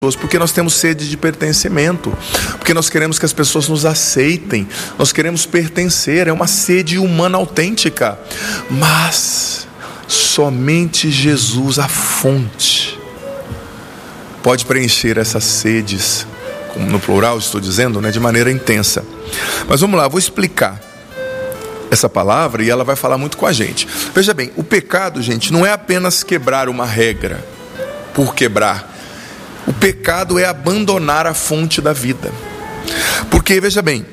porque nós temos sede de pertencimento, porque nós queremos que as pessoas nos aceitem, nós queremos pertencer, é uma sede humana autêntica, mas somente Jesus, a fonte, pode preencher essas sedes, no plural estou dizendo, de maneira intensa. Mas vamos lá, vou explicar essa palavra e ela vai falar muito com a gente. Veja bem, o pecado, gente, não é apenas quebrar uma regra por quebrar. O pecado é abandonar a fonte da vida. Porque, veja bem,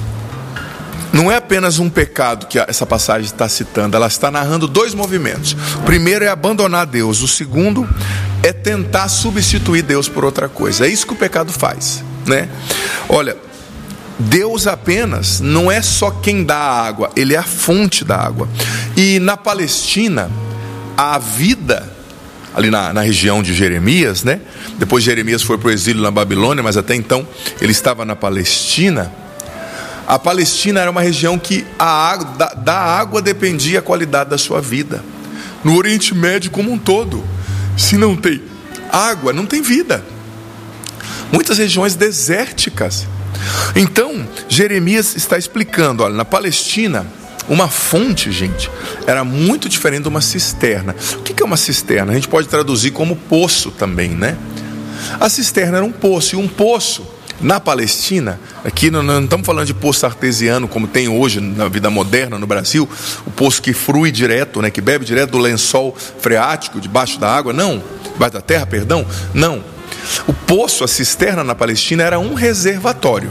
não é apenas um pecado que essa passagem está citando, ela está narrando dois movimentos. O primeiro é abandonar Deus, o segundo é tentar substituir Deus por outra coisa. É isso que o pecado faz, Olha, Deus apenas não é só quem dá a água, Ele é a fonte da água. E na Palestina, a vida, ali na região de Jeremias, depois Jeremias foi para o exílio na Babilônia, mas até então ele estava na Palestina. A Palestina era uma região que da água dependia a qualidade da sua vida. No Oriente Médio como um todo, se não tem água, não tem vida. Muitas regiões desérticas. Então, Jeremias está explicando, olha, na Palestina, uma fonte, gente, era muito diferente de uma cisterna. O que é uma cisterna? A gente pode traduzir como poço também, A cisterna era um poço, e um poço, na Palestina, aqui não estamos falando de poço artesiano, como tem hoje na vida moderna no Brasil, o poço que frui direto, que bebe direto do lençol freático, debaixo da água, debaixo da terra, não. O poço, a cisterna na Palestina, era um reservatório.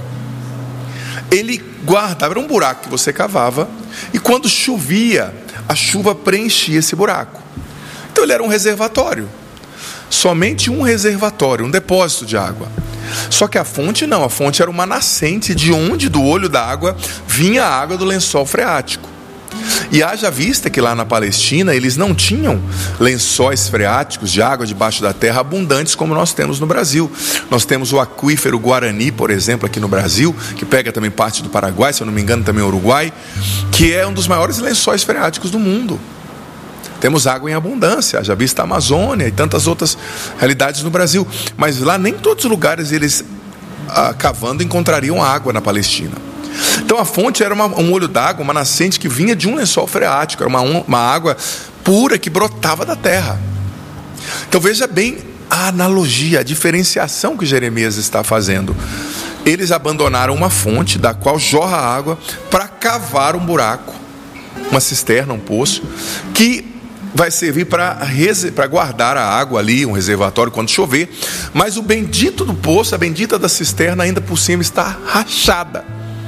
Ele guardava, era um buraco que você cavava, e quando chovia, a chuva preenchia esse buraco. Então ele era um reservatório, somente um reservatório, um depósito de água. Só que a fonte não, a fonte era uma nascente de onde do olho da água vinha a água do lençol freático. E haja vista que lá na Palestina eles não tinham lençóis freáticos de água debaixo da terra abundantes como nós temos no Brasil. Nós temos o aquífero Guarani, por exemplo, aqui no Brasil, que pega também parte do Paraguai, se eu não me engano também o Uruguai, que é um dos maiores lençóis freáticos do mundo. Temos água em abundância, haja vista a Amazônia e tantas outras realidades no Brasil. Mas lá nem todos os lugares eles, cavando, encontrariam água na Palestina. Então a fonte era um olho d'água, uma nascente que vinha de um lençol freático, era uma água pura que brotava da terra. Então veja bem a analogia, a diferenciação que Jeremias está fazendo. Eles abandonaram uma fonte da qual jorra água para cavar um buraco, uma cisterna, um poço, que vai servir para guardar a água ali, um reservatório quando chover. Mas o bendito do poço, a bendita da cisterna, ainda por cima está rachada.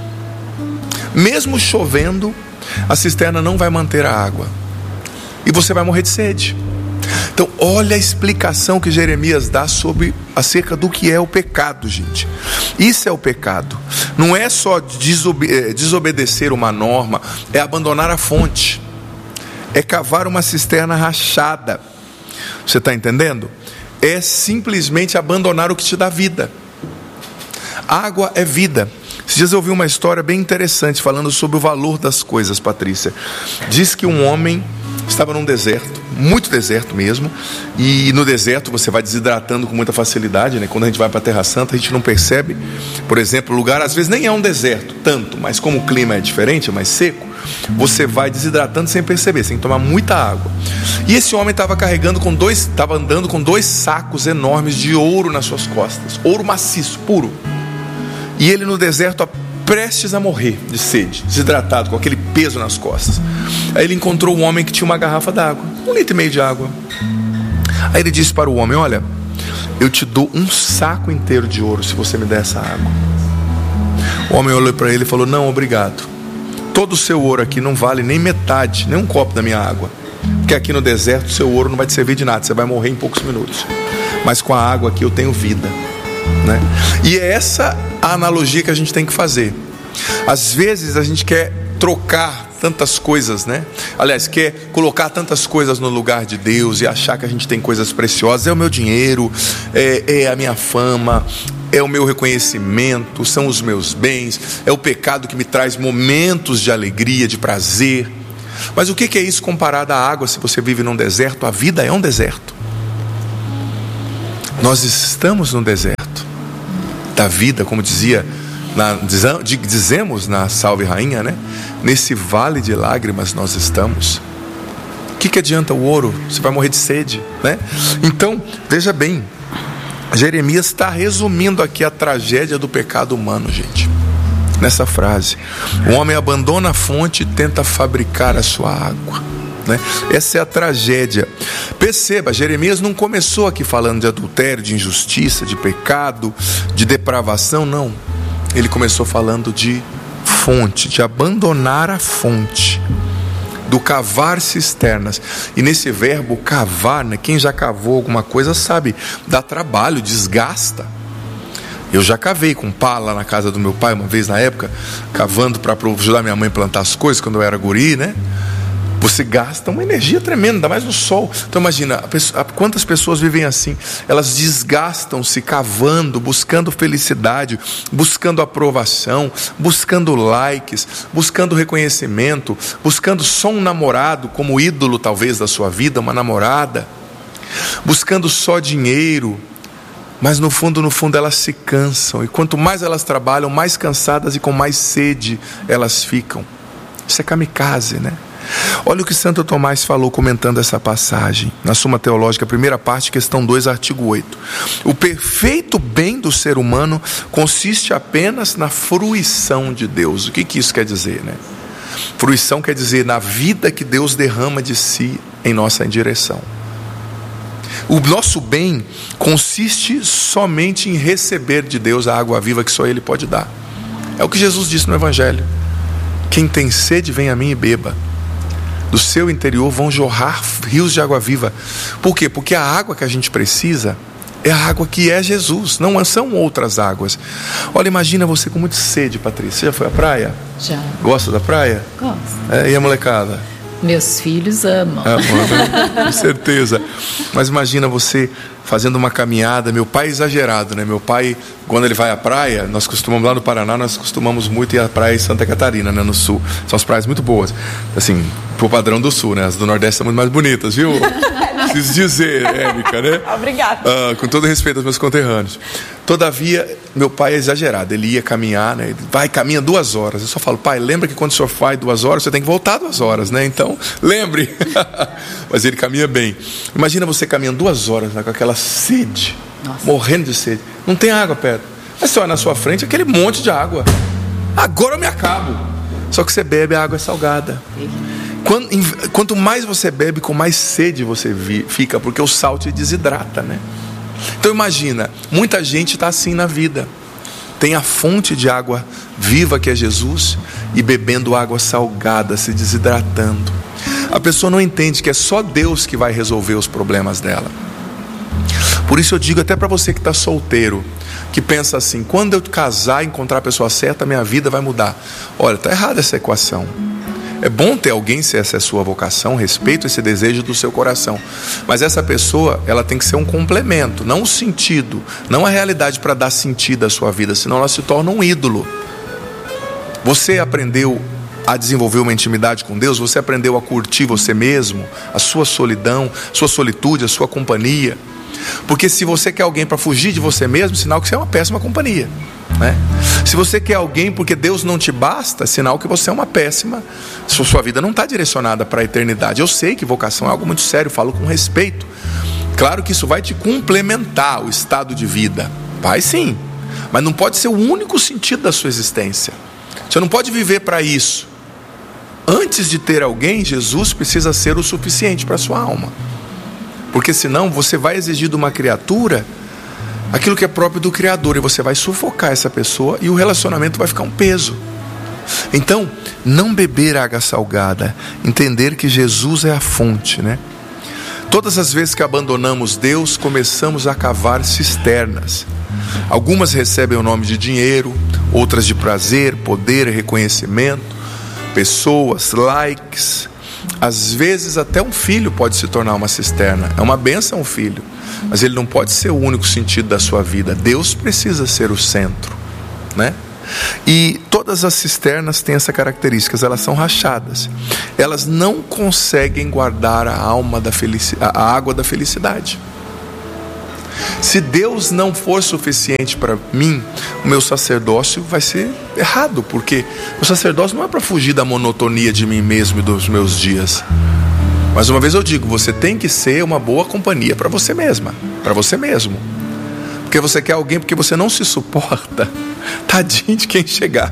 Mesmo chovendo, a cisterna não vai manter a água. E você vai morrer de sede. Então, olha a explicação que Jeremias dá acerca do que é o pecado, gente. Isso é o pecado. Não é só desobedecer uma norma, é abandonar a fonte. É cavar uma cisterna rachada. Você está entendendo? É simplesmente abandonar o que te dá vida. Água é vida. Esses dias eu ouvi uma história bem interessante falando sobre o valor das coisas, Patrícia. Diz que um homem estava num deserto, muito deserto mesmo, e no deserto você vai desidratando com muita facilidade, Quando a gente vai para a Terra Santa, a gente não percebe. Por exemplo, o lugar às vezes nem é um deserto, tanto, mas como o clima é diferente, é mais seco, você vai desidratando sem perceber, sem tomar muita água. E esse homem estava andando com 2 sacos enormes de ouro nas suas costas, ouro maciço, puro. E ele no deserto, prestes a morrer de sede, desidratado, com aquele peso nas costas. Aí ele encontrou um homem que tinha uma garrafa d'água, 1,5 litro de água. Aí ele disse para o homem: olha, eu te dou um saco inteiro de ouro se você me der essa água. O homem olhou para ele e falou: não, obrigado. Todo o seu ouro aqui não vale nem metade, nem um copo da minha água. Porque aqui no deserto o seu ouro não vai te servir de nada, você vai morrer em poucos minutos. Mas com a água aqui eu tenho vida. E é essa a analogia que a gente tem que fazer. Às vezes a gente quer trocar tantas coisas, Aliás, quer colocar tantas coisas no lugar de Deus e achar que a gente tem coisas preciosas. É o meu dinheiro, é a minha fama, é o meu reconhecimento, são os meus bens, é o pecado que me traz momentos de alegria, de prazer. Mas o que é isso comparado à água? Se você vive num deserto, a vida é um deserto. Nós estamos no deserto da vida, como dizemos na Salve Rainha, né? Nesse vale de lágrimas nós estamos. O que adianta o ouro? Você vai morrer de sede, né? Então, veja bem, Jeremias está resumindo aqui a tragédia do pecado humano, gente, nessa frase: o homem abandona a fonte e tenta fabricar a sua água, né? Essa é a tragédia. Perceba, Jeremias não começou aqui falando de adultério, de injustiça, de pecado, de depravação, não. Ele começou falando de fonte, de abandonar a fonte, do cavar cisternas. E nesse verbo cavar, né, quem já cavou alguma coisa sabe, dá trabalho, desgasta. Eu já cavei com pá lá na casa do meu pai uma vez na época, cavando para ajudar minha mãe a plantar as coisas quando eu era guri, né? Você gasta uma energia tremenda, ainda mais no sol. Então imagina, quantas pessoas vivem assim. Elas desgastam-se cavando, buscando felicidade, buscando aprovação, buscando likes, buscando reconhecimento, buscando só um namorado como ídolo talvez da sua vida, uma namorada, buscando só dinheiro. Mas no fundo elas se cansam. E quanto mais elas trabalham, mais cansadas e com mais sede elas ficam. Isso é kamikaze, né? Olha o que Santo Tomás falou comentando essa passagem na Suma Teológica, primeira parte, questão 2, artigo 8. O perfeito bem do ser humano consiste apenas na fruição de Deus. O que isso quer dizer, né? Fruição quer dizer na vida que Deus derrama de si em nossa direção. O nosso bem consiste somente em receber de Deus a água viva que só Ele pode dar. É o que Jesus disse no Evangelho: quem tem sede, vem a mim e beba. Do seu interior vão jorrar rios de água viva. Por quê? Porque a água que a gente precisa é a água que é Jesus, não são outras águas. Olha, imagina você com muita sede, Patrícia. Você já foi à praia? Já. Gosta da praia? Gosto. E a molecada? Meus filhos amam. Né? Com certeza. Mas imagina você fazendo uma caminhada. Meu pai é exagerado, né? Meu pai, quando ele vai à praia, nós costumamos lá no Paraná, nós costumamos muito ir à praia em Santa Catarina, né? No sul. São as praias muito boas, assim, pro padrão do sul, né? As do Nordeste são muito mais bonitas, viu? Preciso dizer, Érica, né? Obrigada. Com todo respeito aos meus conterrâneos. Todavia, meu pai é exagerado. Ele ia caminhar, né? Ele caminha 2 horas. Eu só falo: pai, lembra que quando o senhor vai 2 horas, você tem que voltar 2 horas, né? Então, lembre. Mas ele caminha bem. Imagina você caminhando 2 horas, né, com aquela sede. Nossa. Morrendo de sede. Não tem água perto. Mas você olha na sua frente, aquele monte de água. Agora eu me acabo. Só que você bebe, a água é salgada. Quanto mais você bebe, com mais sede você fica, porque o sal te desidrata, né? Então imagina, muita gente está assim na vida. Tem a fonte de água viva que é Jesus, e bebendo água salgada, se desidratando. A pessoa não entende que é só Deus que vai resolver os problemas dela. Por isso eu digo até para você que está solteiro, que pensa assim: quando eu casar e encontrar a pessoa certa, minha vida vai mudar. Olha, está errada essa equação. É bom ter alguém, se essa é a sua vocação, respeito esse desejo do seu coração. Mas essa pessoa, ela tem que ser um complemento, não um sentido, não a realidade para dar sentido à sua vida, senão ela se torna um ídolo. Você aprendeu a desenvolver uma intimidade com Deus? Você aprendeu a curtir você mesmo, a sua solidão, sua solitude, a sua companhia? Porque se você quer alguém para fugir de você mesmo, sinal que você é uma péssima companhia, né? Se você quer alguém porque Deus não te basta, sinal que você é uma péssima. Sua vida não está direcionada para a eternidade. Eu sei que vocação é algo muito sério, falo com respeito. Claro que isso vai te complementar o estado de vida, vai sim, mas não pode ser o único sentido da sua existência. Você não pode viver para isso. Antes de ter alguém, Jesus precisa ser o suficiente para a sua alma. Porque senão você vai exigir de uma criatura aquilo que é próprio do Criador, e você vai sufocar essa pessoa e o relacionamento vai ficar um peso. Então, não beber água salgada, entender que Jesus é a fonte, né? Todas as vezes que abandonamos Deus, começamos a cavar cisternas. Algumas recebem o nome de dinheiro, outras de prazer, poder, reconhecimento, pessoas, likes. Às vezes até um filho pode se tornar uma cisterna. É uma bênção um filho, mas ele não pode ser o único sentido da sua vida. Deus precisa ser o centro, né? E todas as cisternas têm essa característica: elas são rachadas. Elas não conseguem guardar a água da felicidade. Se Deus não for suficiente para mim, o meu sacerdócio vai ser errado, porque o sacerdócio não é para fugir da monotonia de mim mesmo e dos meus dias. Mais uma vez eu digo, você tem que ser uma boa companhia para você mesma, para você mesmo. Porque você quer alguém porque você não se suporta. Tadinho de quem chegar.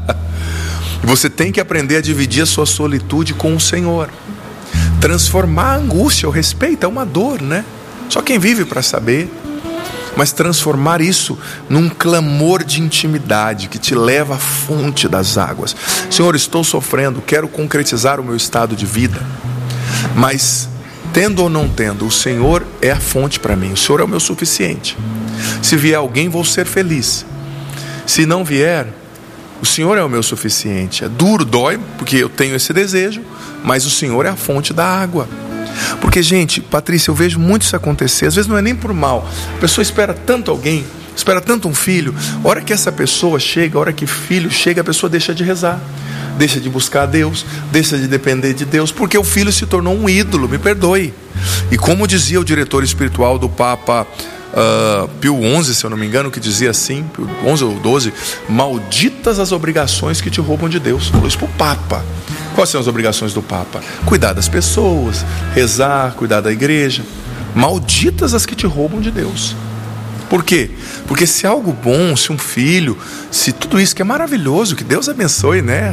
Você tem que aprender a dividir a sua solitude com o Senhor. Transformar a angústia, o respeito, é uma dor, né? Só quem vive para saber. Mas transformar isso num clamor de intimidade que te leva à fonte das águas. Senhor, estou sofrendo, quero concretizar o meu estado de vida. Mas, tendo ou não tendo, o Senhor é a fonte para mim. O Senhor é o meu suficiente. Se vier alguém, vou ser feliz. Se não vier, o Senhor é o meu suficiente. É duro, dói, porque eu tenho esse desejo, mas o Senhor é a fonte da água. Porque, gente, Patrícia, eu vejo muito isso acontecer. Às vezes não é nem por mal. A pessoa espera tanto alguém, espera tanto um filho. A hora que essa pessoa chega, a hora que filho chega, a pessoa deixa de rezar, deixa de buscar a Deus, deixa de depender de Deus, porque o filho se tornou um ídolo, me perdoe. E como dizia o diretor espiritual do Papa Pio XI, se eu não me engano, que dizia assim, Pio XI ou XII, malditas as obrigações que te roubam de Deus. Falou isso para o Papa. Quais são as obrigações do Papa? Cuidar das pessoas, rezar, cuidar da igreja. Malditas as que te roubam de Deus. Por quê? Porque se algo bom, se um filho, se tudo isso que é maravilhoso, que Deus abençoe, né,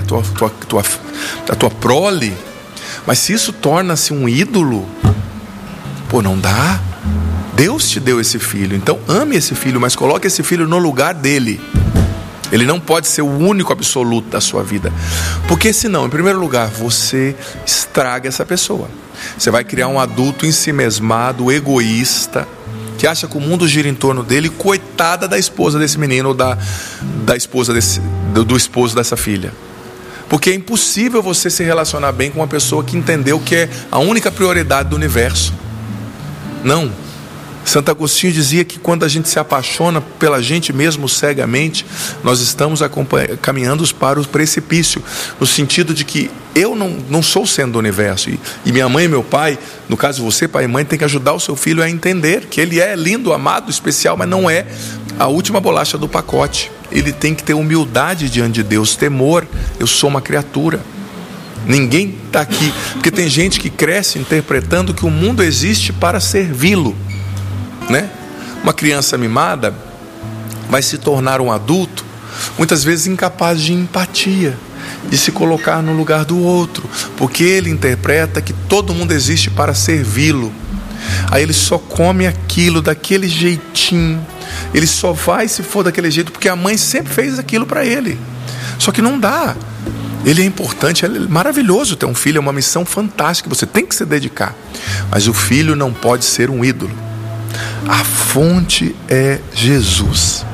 a tua prole, mas se isso torna-se um ídolo, pô, não dá. Deus te deu esse filho, então ame esse filho, mas coloque esse filho no lugar dele. Ele não pode ser o único absoluto da sua vida, porque senão, em primeiro lugar, você estraga essa pessoa. Você vai criar um adulto ensimesmado, egoísta, que acha que o mundo gira em torno dele. Coitada da esposa desse menino, ou da esposa do esposo dessa filha. Porque é impossível você se relacionar bem com uma pessoa que entendeu que é a única prioridade do universo. Não. Santo Agostinho dizia que quando a gente se apaixona pela gente mesmo cegamente, nós estamos caminhando para o precipício, no sentido de que eu não sou o centro do universo, e minha mãe e meu pai, no caso você, pai e mãe, tem que ajudar o seu filho a entender que ele é lindo, amado, especial, mas não é a última bolacha do pacote. Ele tem que ter humildade diante de Deus, temor. Eu sou uma criatura. Ninguém está aqui, porque tem gente que cresce interpretando que o mundo existe para servi-lo, né? Uma criança mimada vai se tornar um adulto muitas vezes incapaz de empatia, de se colocar no lugar do outro, porque ele interpreta que todo mundo existe para servi-lo. Aí ele só come aquilo daquele jeitinho, ele só vai se for daquele jeito porque a mãe sempre fez aquilo para ele. Só que não dá. Ele é importante, é maravilhoso ter um filho, é uma missão fantástica, você tem que se dedicar, mas o filho não pode ser um ídolo. A fonte é Jesus.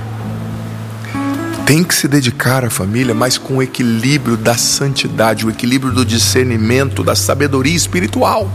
Tem que se dedicar à família, mas com o equilíbrio da santidade, o equilíbrio do discernimento, da sabedoria espiritual.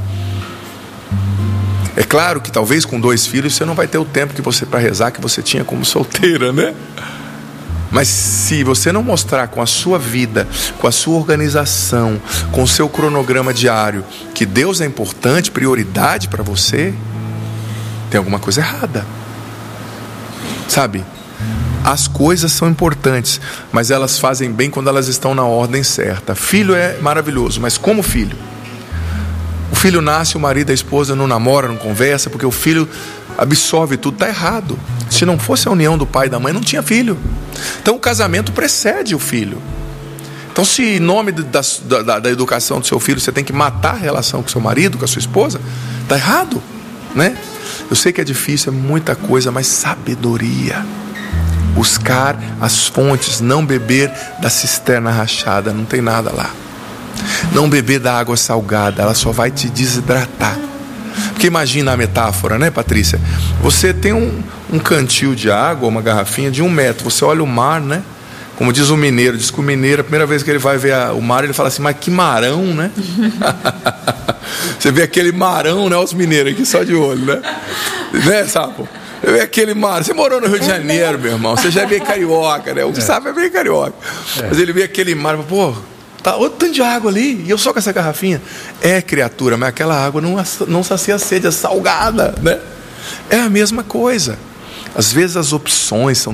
É claro que talvez com 2 filhos você não vai ter o tempo que você para rezar que você tinha como solteira, né? Mas se você não mostrar com a sua vida, com a sua organização, com o seu cronograma diário, que Deus é importante, prioridade para você, tem alguma coisa errada. Sabe? As coisas são importantes, mas elas fazem bem quando elas estão na ordem certa. Filho é maravilhoso, mas como filho? O filho nasce, o marido e a esposa não namoram, não conversam, porque o filho absorve tudo. Está errado. Se não fosse a união do pai e da mãe, não tinha filho. Então o casamento precede o filho. Então, se em nome da educação do seu filho você tem que matar a relação com seu marido, com a sua esposa, está errado, né? Eu sei que é difícil, é muita coisa, mas sabedoria. Buscar as fontes, não beber da cisterna rachada, não tem nada lá. Não beber da água salgada, ela só vai te desidratar. Porque imagina a metáfora, né, Patrícia? Você tem um cantil de água, uma garrafinha de 1 metro, você olha o mar, né? Como diz o mineiro, diz que o mineiro, a primeira vez que ele vai ver o mar, ele fala assim, mas que marão, né? Você vê aquele marão, né? Os mineiros aqui só de olho, né? Né, Sapo? Você vê aquele mar. Você morou no Rio de Janeiro, meu irmão. Você já é bem carioca, né? O que sabe é bem carioca. Mas ele vê aquele mar, pô, tá outro tanto de água ali, e eu só com essa garrafinha. É, criatura, mas aquela água não sacia a sede, é salgada, né? É a mesma coisa. Às vezes as opções são